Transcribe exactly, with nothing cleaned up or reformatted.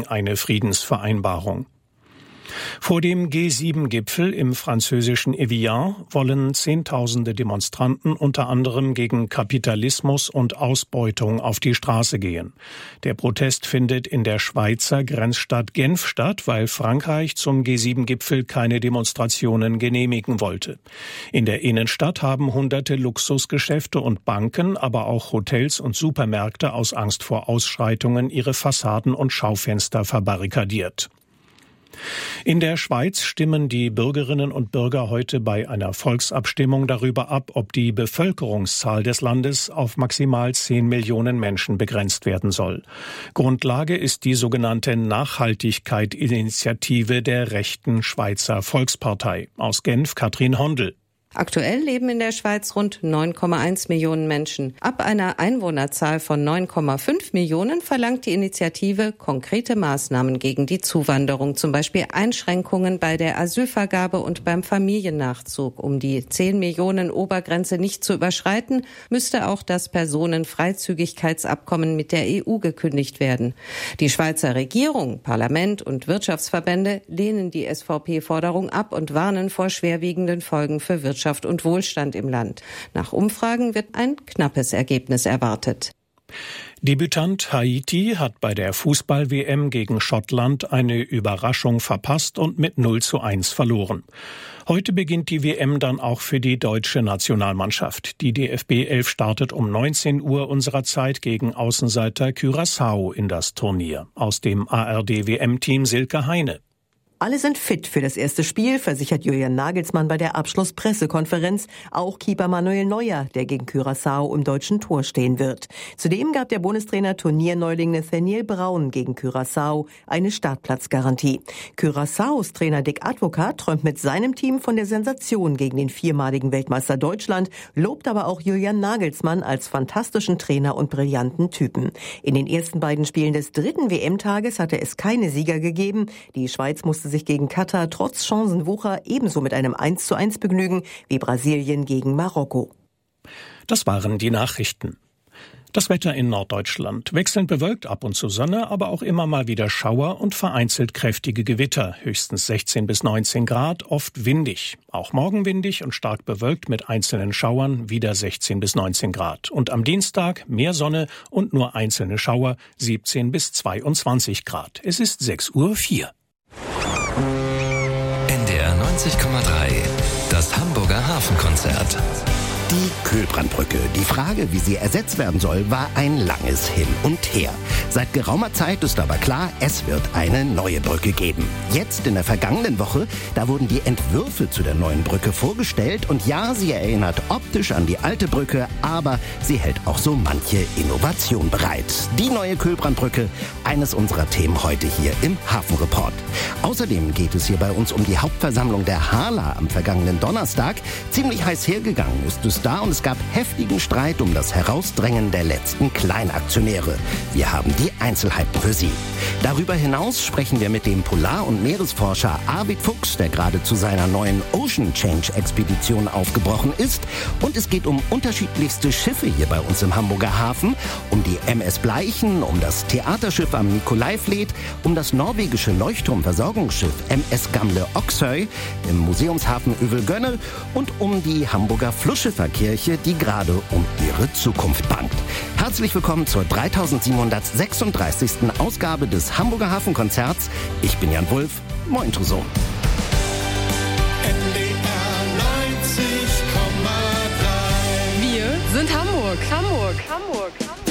gegen eine Friedensvereinbarung. Vor dem G sieben Gipfel im französischen Evian wollen Zehntausende Demonstranten unter anderem gegen Kapitalismus und Ausbeutung auf die Straße gehen. Der Protest findet in der Schweizer Grenzstadt Genf statt, weil Frankreich zum G sieben Gipfel keine Demonstrationen genehmigen wollte. In der Innenstadt haben hunderte Luxusgeschäfte und Banken, aber auch Hotels und Supermärkte aus Angst vor Ausschreitungen ihre Fassaden und Schaufenster verbarrikadiert. In der Schweiz stimmen die Bürgerinnen und Bürger heute bei einer Volksabstimmung darüber ab, ob die Bevölkerungszahl des Landes auf maximal zehn Millionen Menschen begrenzt werden soll. Grundlage ist die sogenannte Nachhaltigkeit-Initiative der rechten Schweizer Volkspartei. Aus Genf Katrin Hondel. Aktuell leben in der Schweiz rund neun Komma eins Millionen Menschen. Ab einer Einwohnerzahl von neun Komma fünf Millionen verlangt die Initiative konkrete Maßnahmen gegen die Zuwanderung, zum Beispiel Einschränkungen bei der Asylvergabe und beim Familiennachzug. Um die zehn Millionen Obergrenze nicht zu überschreiten, müsste auch das Personenfreizügigkeitsabkommen mit der E U gekündigt werden. Die Schweizer Regierung, Parlament und Wirtschaftsverbände lehnen die S V P-Forderung ab und warnen vor schwerwiegenden Folgen für Wirtschaft und Wohlstand im Land. Nach Umfragen wird ein knappes Ergebnis erwartet. Debütant Haiti hat bei der Fußball-W M gegen Schottland eine Überraschung verpasst und mit null zu eins verloren. Heute beginnt die W M dann auch für die deutsche Nationalmannschaft. Die D F B elf startet um neunzehn Uhr unserer Zeit gegen Außenseiter Curaçao in das Turnier. Aus dem A R D-W M-Team Silke Heine. Alle sind fit für das erste Spiel, versichert Julian Nagelsmann bei der Abschlusspressekonferenz. Auch Keeper Manuel Neuer, der gegen Curaçao im deutschen Tor stehen wird. Zudem gab der Bundestrainer Turnierneuling Nathaniel Braun gegen Curaçao eine Startplatzgarantie. Curaçaos Trainer Dick Advocat träumt mit seinem Team von der Sensation gegen den viermaligen Weltmeister Deutschland, lobt aber auch Julian Nagelsmann als fantastischen Trainer und brillanten Typen. In den ersten beiden Spielen des dritten W M-Tages hatte es keine Sieger gegeben. Die Schweiz musste sich gegen Katar trotz Chancenwucher ebenso mit einem eins zu eins begnügen wie Brasilien gegen Marokko. Das waren die Nachrichten. Das Wetter in Norddeutschland. Wechselnd bewölkt, ab und zu Sonne, aber auch immer mal wieder Schauer und vereinzelt kräftige Gewitter. Höchstens sechzehn bis neunzehn Grad, oft windig. Auch morgen windig und stark bewölkt mit einzelnen Schauern, wieder sechzehn bis neunzehn Grad. Und am Dienstag mehr Sonne und nur einzelne Schauer, siebzehn bis zweiundzwanzig Grad. Es ist sechs Uhr vier. N D R neunzig Komma drei, das Hamburger Hafenkonzert. Die Kühlbrandbrücke. Die Frage, wie sie ersetzt werden soll, war ein langes Hin und Her. Seit geraumer Zeit ist aber klar, es wird eine neue Brücke geben. Jetzt in der vergangenen Woche, da wurden die Entwürfe zu der neuen Brücke vorgestellt und ja, sie erinnert optisch an die alte Brücke, aber sie hält auch so manche Innovation bereit. Die neue Kühlbrandbrücke, eines unserer Themen heute hier im Hafenreport. Außerdem geht es hier bei uns um die Hauptversammlung der Hala am vergangenen Donnerstag. Ziemlich heiß hergegangen ist es da und es gab heftigen Streit um das Herausdrängen der letzten Kleinaktionäre. Wir haben die Einzelheiten für Sie. Darüber hinaus sprechen wir mit dem Polar- und Meeresforscher Arvid Fuchs, der gerade zu seiner neuen Ocean Change Expedition aufgebrochen ist. Und es geht um unterschiedlichste Schiffe hier bei uns im Hamburger Hafen, um die M S Bleichen, um das Theaterschiff am Nikolaifleet, um das norwegische Leuchtturmversorgungsschiff M S Gamle Oksøy im Museumshafen Övelgönne und um die Hamburger Flussschifffahrkirche, die gerade um ihre Zukunft bangt. Herzlich willkommen zur dreitausendsiebenhundertsechsunddreißigsten Ausgabe des Hamburger Hafenkonzerts. Ich bin Jan Wulff. Moin, Trusson. N D R neunzig Komma drei. Wir sind Hamburg. Hamburg. Hamburg.